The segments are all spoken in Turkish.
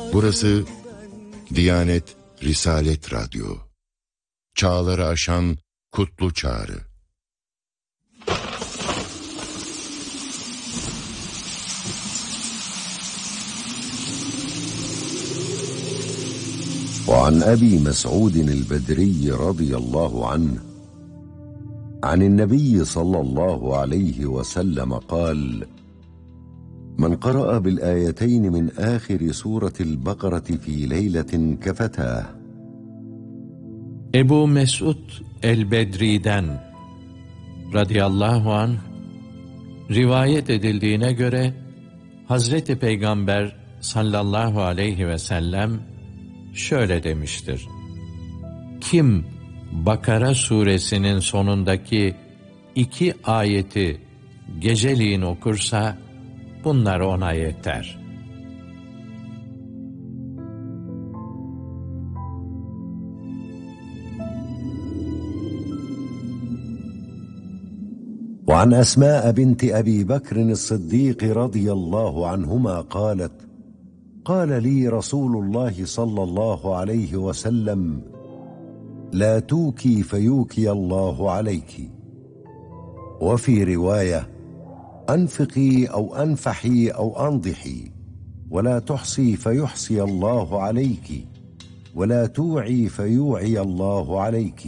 Burası Diyanet Risalet Radyo. Çağları aşan kutlu çağrı. وعن أبي مسعود البدري رضي الله عنه عن النبي صلى الله عليه وسلم قال: من قرأ بالآيتين من آخر سورة البقرة في ليلة كفتاه. Ebu Mes'ud el-Bedri'den radıyallahu anh rivayet edildiğine göre Hazreti Peygamber sallallahu aleyhi ve sellem şöyle demiştir: kim Bakara suresinin sonundaki 2 ayeti geceliğin okursa bunlar ona yeter. وعن أسماء بنت أبي بكر الصديق رضي الله عنهما قالت: قال لي رسول الله صلى الله عليه وسلم: لا توكي فيوكي الله عليك. وفي رواية: أنفقي أو أنفحي أو أنضحي، ولا تحصي فيحصي الله عليك، ولا توعي فيوعي الله عليك.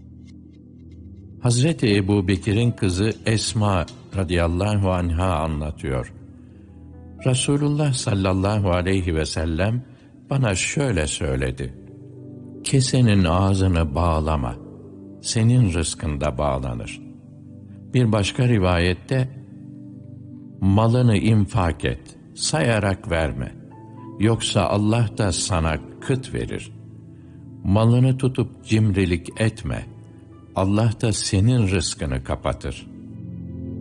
Hazreti Ebu Bekir'in kızı Esma radıyallahu anha anlatıyor. Resulullah sallallahu aleyhi ve sellem bana şöyle söyledi: kesenin ağzını bağlama, senin rızkın da bağlanır. Bir başka rivayette, malını infak et, sayarak verme, yoksa Allah da sana kıt verir. Malını tutup cimrilik etme, Allah da senin rızkını kapatır.